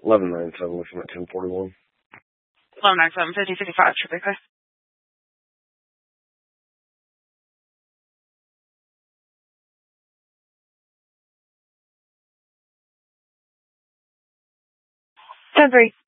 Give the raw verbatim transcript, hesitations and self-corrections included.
eleven ninety-seven, looking at ten forty-one. eleven ninety-seven, fifty fifty-five, should be okay. ten three.